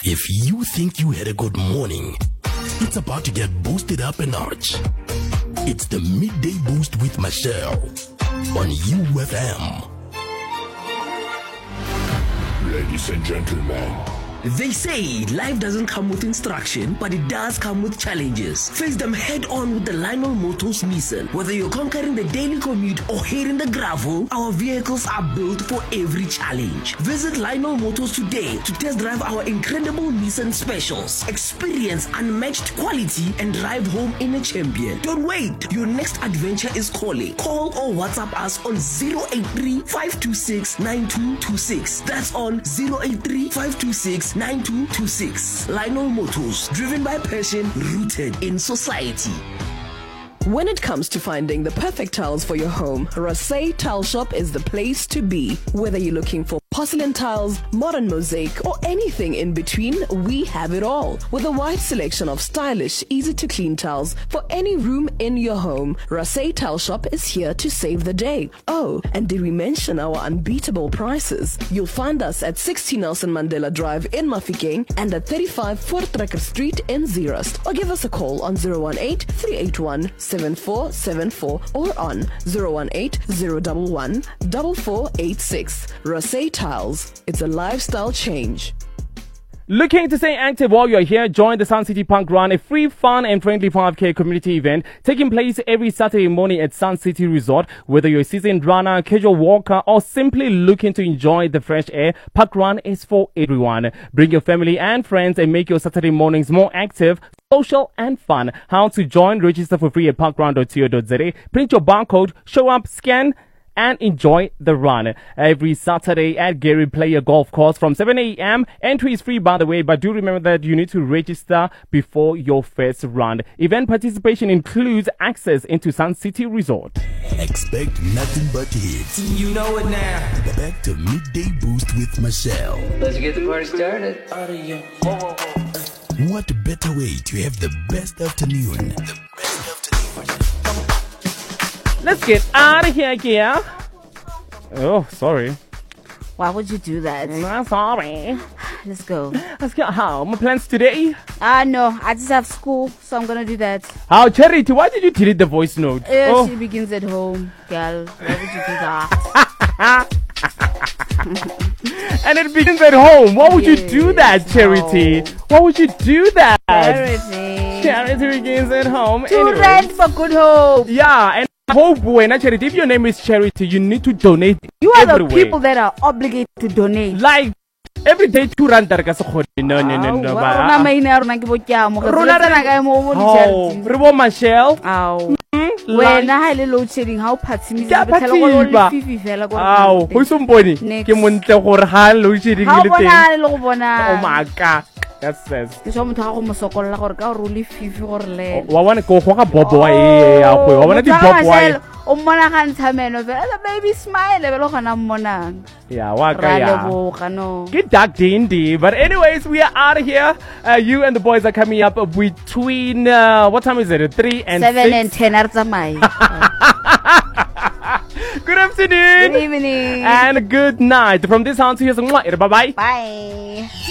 If you think you had a good morning, it's about to get boosted up a notch. It's the Midday Boost with Michelle on UFM. Ladies and gentlemen, they say life doesn't come with instruction, but it does come with challenges. Face them head on with the Lionel Motors Nissan. Whether you're conquering the daily commute or hitting the gravel, our vehicles are built for every challenge. Visit Lionel Motors today to test drive our incredible Nissan specials. Experience unmatched quality and drive home in a champion. Don't wait. Your next adventure is calling. Call or WhatsApp us on 083-526-9226. That's on 083-526-9226. Lionel Motors, driven by passion, rooted in society. When it comes to finding the perfect tiles for your home, Rasay Tile Shop is the place to be. Whether you're looking for porcelain tiles, modern mosaic, or anything in between, we have it all. With a wide selection of stylish, easy-to-clean tiles for any room in your home, Rasay Tile Shop is here to save the day. Oh, and did we mention our unbeatable prices? You'll find us at 60 Nelson Mandela Drive in Mafikeng and at 35 Voortrekker Street in Zeerust. Or give us a call on 018-381-7474 or on 018-011-4486. Rasay Tiles. It's a lifestyle change. Looking to stay active while you're here? Join the Sun City Punk Run, a free, fun and friendly 5K community event taking place every Saturday morning at Sun City Resort. Whether you're a seasoned runner, casual walker or simply looking to enjoy the fresh air, Punk Run is for everyone. Bring your family and friends and make your Saturday mornings more active, social and fun. How to join? Register for free at parkrun.co.za. Print your barcode, show up, scan and enjoy the run. Every Saturday at Gary Player Golf Course from 7 a.m. Entry is free, by the way, but do remember that you need to register before your first run. Event participation includes access into Sun City Resort. Expect nothing but hits. You know it now. Back to Midday Boost with Michelle. Let's get the party started. What better way to have the best afternoon? Let's get out of here, Kia. Oh, sorry. Why would you do that? I'm sorry. Let's go. Let's get home. Plans today? No, I just have school, so I'm gonna do that. How, Charity, why did you delete the voice note? She begins at home, girl. Why would you do that? And it begins at home. Why would you do that, Charity? Why would you do that? Charity begins at home. To rent for Good Hope. Yeah, and Hope when Charity, if your name is Charity, you need to donate. You are everywhere. the people that are obligated to donate. Like every day, 2 rand. No. Rebo Michelle. When I had a load shedding, how Patsy How somebody came on the load shedding. Oh my God. That's says. I want to go Bobo. I want to baby smile. Get dark, Dindy. But anyways, we are out of here. You and the boys are coming up between what time is it? 3 and 7 and 10. Good afternoon. Good evening. And good night. From this house, here's bye bye. Bye.